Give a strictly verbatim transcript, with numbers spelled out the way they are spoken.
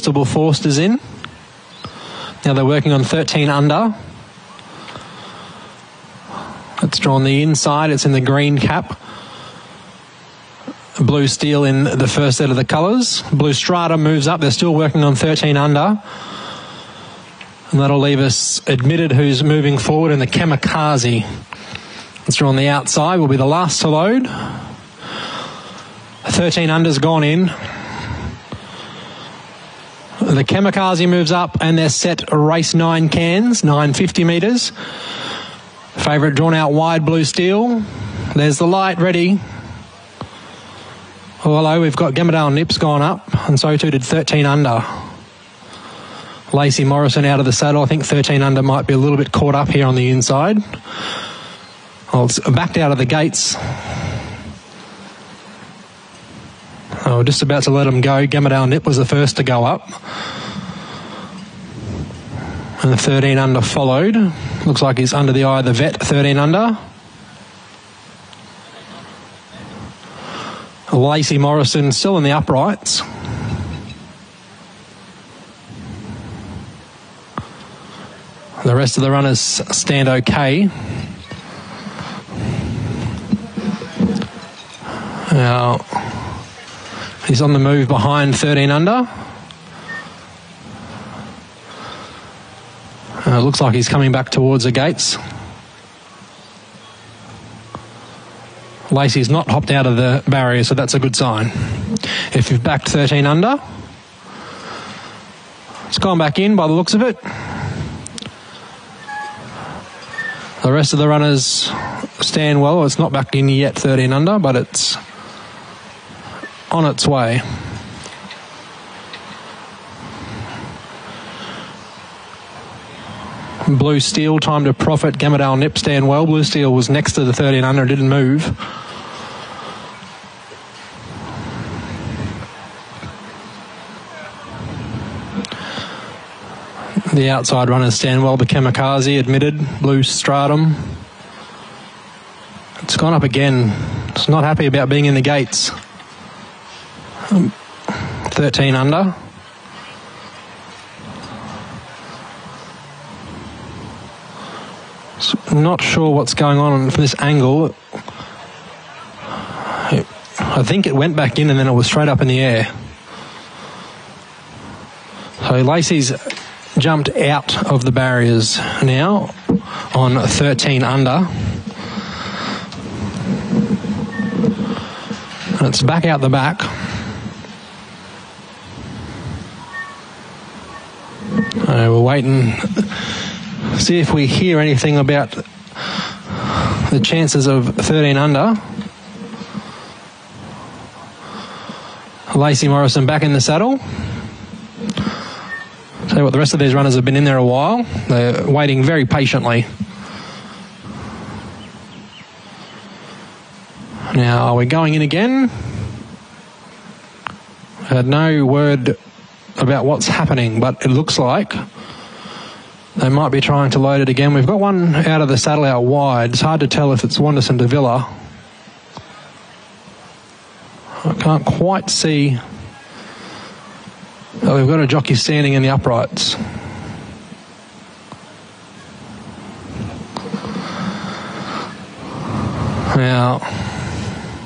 Constable Forster's in. Now they're working on thirteen under. It's drawn the inside. It's in the green cap. Blue Steel in the first set of the colours. Blue Strata moves up. They're still working on thirteen under. And that'll leave us Admitted, who's moving forward, and the Kamikaze. It's drawn the outside. Will be the last to load. thirteen under's gone in. The Kamikaze moves up, and they're set race nine cans, nine fifty metres. Favourite drawn out wide, Blue Steel. There's the light ready. Oh, hello, we've got Gamadale Nips gone up, and so too did thirteen under. Lacey Morrison out of the saddle. I think thirteen under might be a little bit caught up here on the inside. Well, it's backed out of the gates. Oh, just about to let them go. Gamadale Nip was the first to go up. And the thirteen under followed. Looks like he's under the eye of the vet, thirteen under. Lacey Morrison still in the uprights. The rest of the runners stand okay. Now, he's on the move behind thirteen under. Uh, looks like he's coming back towards the gates. Lacey's not hopped out of the barrier, so that's a good sign. If you've backed thirteen under, it's gone back in by the looks of it. The rest of the runners stand well. It's not back in yet, thirteen under, but it's on its way. Blue Steel, Time to Profit, Gamadale Nip stand well. Blue Steel was next to the thirteen under, didn't move. The outside runners stand well. The Kamikaze, Admitted, Blue Stratum. It's gone up again. It's not happy about being in the gates. Um, thirteen under. Not sure what's going on from this angle. I think it went back in and then it was straight up in the air. So Lacey's jumped out of the barriers now on thirteen under. And it's back out the back. Uh, we're waiting. See if we hear anything about the chances of thirteen under. Lacey Morrison back in the saddle. Tell you what, the rest of these runners have been in there a while. They're waiting very patiently. Now, are we going in again? I had no word about what's happening, but it looks like they might be trying to load it again. We've got one out of the saddle out wide. It's hard to tell if it's Wanderson de Villa. I can't quite see. Oh, we've got a jockey standing in the uprights. Now,